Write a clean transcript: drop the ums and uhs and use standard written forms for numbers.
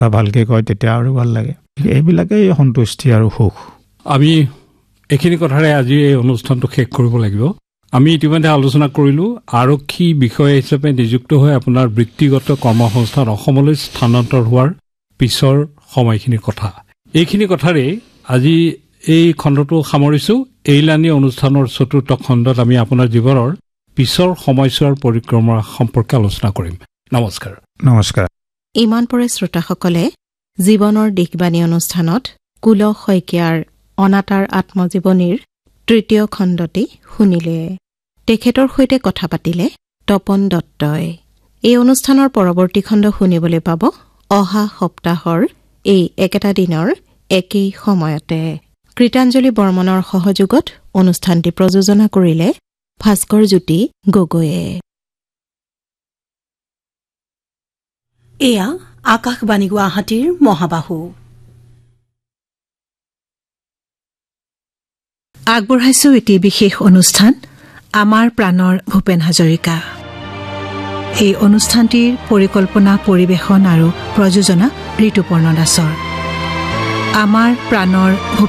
বা ভালকৈ কয় তেতিয়া আৰু ভাল লাগে। এইবিলাকেই সন্তুষ্টি আৰু সুখ। আমি এইখিনি কথাৰে আজি এই অনুষ্ঠানটো শেষ কৰিব লাগিব। আমি ইতিমধ্যে আলোচনা কৰিলোঁ আৰক্ষী বিষয়া হিচাপে নিযুক্ত হৈ আপোনাৰ ব্যক্তিগত কৰ্মসংস্থান অসমলৈ স্থানান্তৰ হোৱাৰ পিছৰ সময়খিনিৰ কথা। এইখিনি কথাৰে আজি এই খণ্ডটো সামৰিছোঁ। এইলানি অনুষ্ঠানৰ ৪ৰ্থ খণ্ডত আমি আপোনাৰ জীৱনৰ পিছৰ সময়ছোৱাৰ পৰিক্ৰমা সম্পৰ্কে আলোচনা কৰিম। নমস্কাৰ। নমস্কাৰ। ইমান পৰে শ্ৰোতাসকলে জীৱনৰ দিশবাণী অনুষ্ঠানত কুলক শইকীয়াৰ অনাতাঁৰ আত্মজীৱনীৰ ৩য় খণ্ডটি শুনিলে। তেখেতৰ সৈতে কথা পাতিলে তপন দত্তই। এই অনুষ্ঠানৰ পৰৱৰ্তী খণ্ড শুনিবলৈ পাব অহা সপ্তাহৰ এই একেটা দিনৰ একেই সময়তে। কৃতাঞ্জলি বৰ্মনৰ সহযোগত অনুষ্ঠানটি প্ৰযোজনা কৰিলে ভাস্কৰ জ্যোতি গগৈয়ে। এয়া আকাশবাণী গুৱাহাটীৰ মহাবাহু। আগবঢ়াইছো এটি বিশেষ অনুষ্ঠান আমাৰ প্ৰাণৰ ভূপেন হাজৰিকা। এই অনুষ্ঠানটিৰ পৰিকল্পনা, পৰিৱেশন আৰু প্ৰযোজনা ঋতুপৰ্ণ দাসৰ। আমাৰ প্ৰাণৰ